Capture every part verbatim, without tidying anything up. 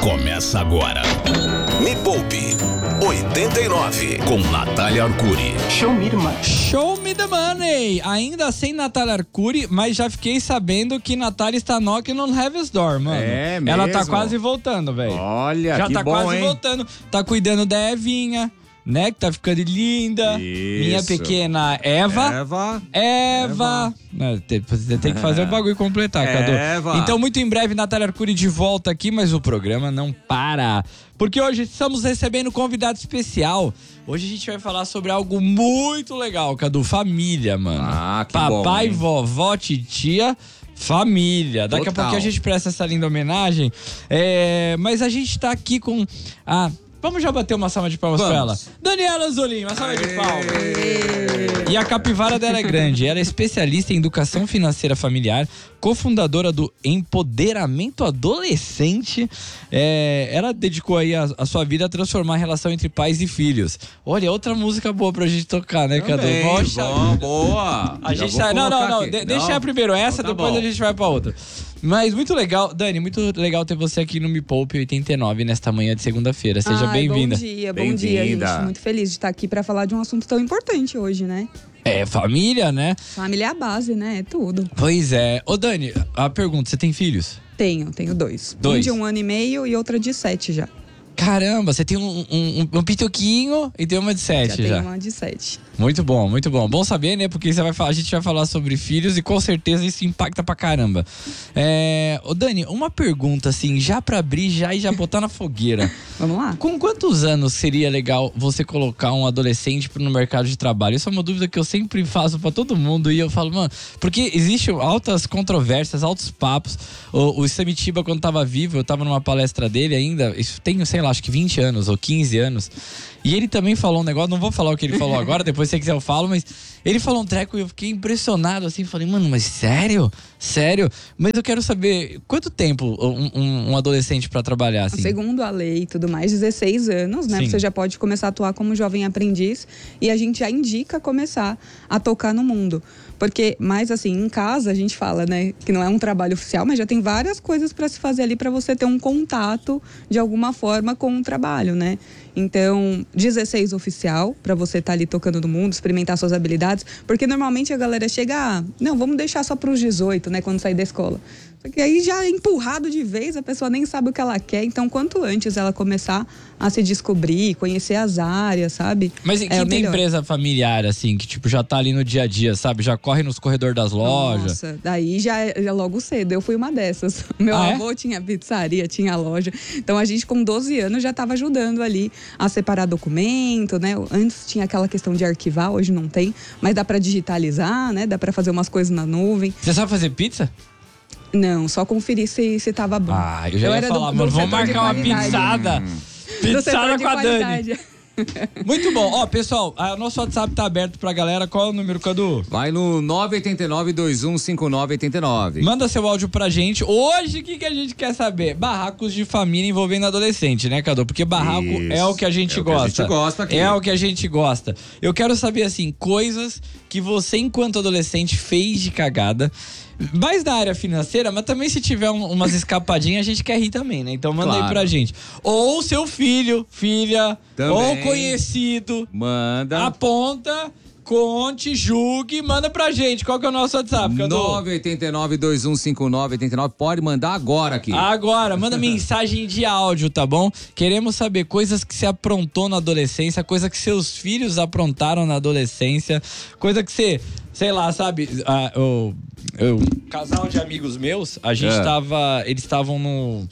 começa agora. Me Poupe oitenta e nove com Natália Arcuri. Show me the money. Show me the money. Ainda sem Natália Arcuri, mas já fiquei sabendo que Natália está knocking on Heaven's Door, mano. É mesmo? Ela tá quase voltando, velho. Olha, já que tá bom, quase hein? voltando. Tá cuidando da Evinha, né? Que tá ficando linda. Isso. Minha pequena Eva. Eva. Eva. Não, tem, tem que fazer o bagulho completar, Cadu. Eva. Então, muito em breve, Natália Arcuri de volta aqui, mas o programa não para. Porque hoje estamos recebendo um convidado especial. Hoje a gente vai falar sobre algo muito legal, Cadu. Família, mano. Ah, que Papai, bom, hein? vovó, titia, família. Daqui Total. a pouquinho a gente presta essa linda homenagem. É, mas a gente tá aqui com a... Vamos já bater uma salva de palmas Vamos. pra ela. Daniela Anzolin, uma salva de Aê. palmas. E a capivara dela é grande. Ela é especialista em educação financeira familiar, cofundadora do Empoderamento Adolescente. É, ela dedicou aí a, a sua vida a transformar a relação entre pais e filhos. Olha, outra música boa pra gente tocar, né, Cadu? Também, Poxa, bom, boa. a Já gente vou tá... Não, não, colocar não. aqui. De, deixa eu primeiro essa, Então tá depois bom. a gente vai pra outra. Mas muito legal, Dani, muito legal ter você aqui no Me Poupe oitenta e nove nesta manhã de segunda-feira. Seja Ai, bem-vinda. Bom dia, bom dia, Bem-vinda. gente. Muito feliz de estar aqui para falar de um assunto tão importante hoje, né? É, família, né? Família é a base, né? É tudo. Pois é. Ô, Dani, a pergunta, você tem filhos? Tenho, tenho dois. Dois. Um de um ano e meio e outra de sete já. Caramba, você tem um, um, um, um pitoquinho e tem uma de Já sete tenho já. uma de sete. Muito bom, muito bom. Bom saber, né? Porque você vai falar, a gente vai falar sobre filhos e com certeza isso impacta pra caramba. É, ô Dani, uma pergunta assim, já pra abrir já e já botar na fogueira. Vamos lá. Com quantos anos seria legal você colocar um adolescente no mercado de trabalho? Isso é uma dúvida que eu sempre faço pra todo mundo e eu falo, mano, porque existem altas controvérsias, altos papos. O, o Samitiba, quando tava vivo, eu tava numa palestra dele ainda, isso tem, sei lá, acho que vinte anos ou quinze anos. E ele também falou um negócio, não vou falar o que ele falou agora, depois se você quiser eu falo, mas ele falou um treco e eu fiquei impressionado assim, falei, mano, mas sério? Sério? Mas eu quero saber, quanto tempo um, um, um adolescente pra trabalhar assim? Segundo a lei e tudo mais, dezesseis anos, né? Sim. Você já pode começar a atuar como jovem aprendiz e a gente já indica começar a tocar no mundo. Porque, mais assim, em casa a gente fala, né, que não é um trabalho oficial, mas já tem várias coisas para se fazer ali para você ter um contato de alguma forma com o trabalho, né? Então, dezesseis oficial, para você estar ali tocando no mundo, experimentar suas habilidades, porque normalmente a galera chega, ah, não, vamos deixar só para os dezoito, né, quando sair da escola. Só que aí já é empurrado de vez, a pessoa nem sabe o que ela quer, então quanto antes ela começar a se descobrir, conhecer as áreas, sabe? Mas e É quem o tem melhor. empresa familiar, assim, que tipo, já tá ali no dia a dia, sabe? Já corre nos corredores das lojas. Nossa, daí já é logo cedo, eu fui uma dessas. Meu Ah, é? avô tinha pizzaria, tinha loja. Então a gente com doze anos já estava ajudando ali a separar documento, né? Antes tinha aquela questão de arquivar, hoje não tem, mas dá para digitalizar, né? Dá para fazer umas coisas na nuvem. Você sabe fazer pizza? Não, só conferir se, se tava bom. Ah, eu já ia era falar, do- mano, do vamos setor de marcar uma qualidade. pizzada. Do Pizzada setor de com a Dani. qualidade. Muito bom. Ó, pessoal, o nosso WhatsApp tá aberto pra galera. Qual é o número, Cadu? Vai no nove oito nove, dois um cinco nove oito nove. Manda seu áudio pra gente. Hoje, o que, que a gente quer saber? Barracos de família envolvendo adolescente, né, Cadu? Porque barraco Isso. é o que a gente É o que a gosta. gente gosta aqui. É o que a gente gosta. Eu quero saber, assim, coisas que você, enquanto adolescente, fez de cagada. Mais da área financeira, mas também se tiver um- umas escapadinhas, a gente quer rir também, né? Então manda aí Claro. pra gente. Ou seu filho, filha, Também. ou conhecido, Manda. aponta, conte, julgue, manda pra gente. Qual que é o nosso WhatsApp, Cadu? nove oito nove, dois um cinco nove oito nove. Pode mandar agora aqui. Agora, manda mensagem de áudio, tá bom? Queremos saber coisas que você aprontou na adolescência, coisa que seus filhos aprontaram na adolescência, coisa que você, sei lá, sabe, ah, o, o casal de amigos meus, a gente É. tava, eles estavam no...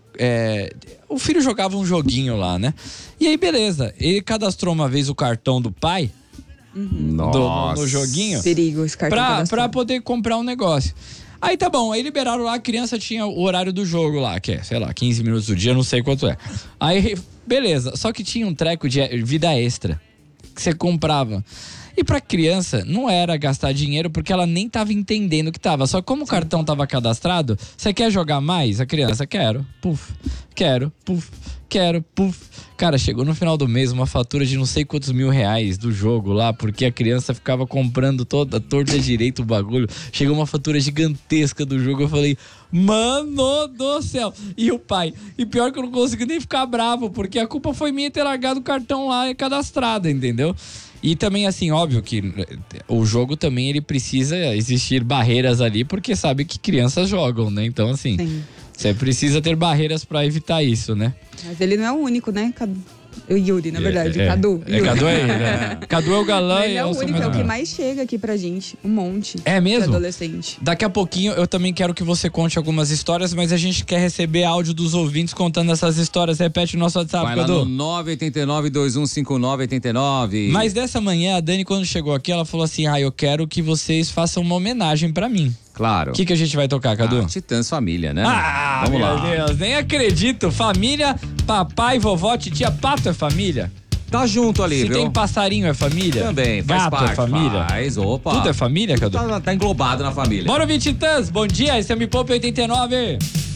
é, o filho jogava um joguinho lá, né? E aí, beleza, ele cadastrou uma vez o cartão do pai do- no, Nossa. no joguinho. Perigo esse cartão Pra, cadastrado. pra poder comprar um negócio. Aí tá bom, aí liberaram lá, a criança tinha o horário do jogo lá, que é, sei lá, quinze minutos do dia, não sei quanto é. Aí, beleza, só que tinha um treco de vida extra, que você comprava. E pra criança, não era gastar dinheiro porque ela nem tava entendendo o que tava. Só que como o cartão tava cadastrado, você quer jogar mais? A criança, quero. Puf, quero, puf, quero, puf. Cara, chegou no final do mês uma fatura de não sei quantos mil reais do jogo lá, porque a criança ficava comprando toda a torta direito o bagulho. Chegou uma fatura gigantesca do jogo, eu falei, mano do céu. E o pai, e pior que eu não consegui nem ficar bravo, porque a culpa foi minha ter largado o cartão lá cadastrado, entendeu? E também, assim, óbvio que o jogo também, ele precisa existir barreiras ali, porque sabe que crianças jogam, né? Então, assim... Sim. Você precisa ter barreiras pra evitar isso, né? Mas ele não é o único, né? Cadu... O Yuri, na verdade, é, o Cadu. É, Cadu é ele, né? Cadu é o galã. Ele e é o eu sou único, mais é o que ou menos. mais chega aqui pra gente. Um monte. É mesmo? De adolescente. Daqui a pouquinho eu também quero que você conte algumas histórias, mas a gente quer receber áudio dos ouvintes contando essas histórias. Repete o nosso WhatsApp, Vai lá Cadu. no nove oito nove, dois um cinco nove, oito nove. Mas dessa manhã, a Dani, quando chegou aqui, ela falou assim, ah, eu quero que vocês façam uma homenagem pra mim. Claro. O que, que a gente vai tocar, Cadu? Ah, Titãs Família, né? Ah, Vamos meu lá. Deus, nem acredito. Família, papai, vovó, titia, pato é família? Tá junto ali, Se viu? tem passarinho é família? Também, faz Gato parte. é família? Faz, opa. Tudo é família, Cadu? Tá, tá englobado na família. Bora ouvir Titãs, bom dia, esse é o Me Poupe oitenta e nove.